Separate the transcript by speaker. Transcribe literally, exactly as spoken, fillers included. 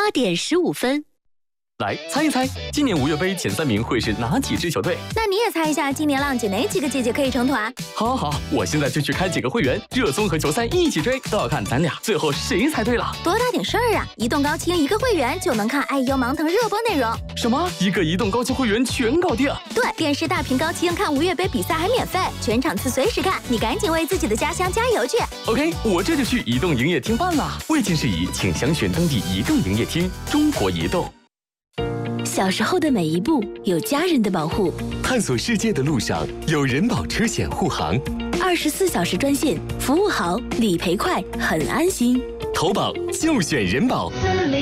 Speaker 1: 八点十五分。
Speaker 2: 来猜一猜，今年五月杯前三名会是哪几支球队？
Speaker 3: 那你也猜一下，今年浪姐哪几个姐姐可以成团？
Speaker 2: 好好好，我现在就去开几个会员，热综和球赛一起追，都要看咱俩最后谁猜对了。
Speaker 3: 多大点事儿啊！移动高清一个会员就能看爱优芒腾热播内容。
Speaker 2: 什么？一个移动高清会员全搞定？
Speaker 3: 对，电视大屏高清看五月杯比赛还免费，全场次随时看，你赶紧为自己的家乡加油去。
Speaker 2: OK， 我这就去移动营业厅办了。未经事宜，请详询当地移动营业厅。中国移动。
Speaker 1: 小时候的每一步有家人的保护，
Speaker 4: 探索世界的路上有人保车险护航，
Speaker 1: 二十四小时专线，服务好，理赔快，很安心。
Speaker 4: 投保就选人保。
Speaker 5: 四零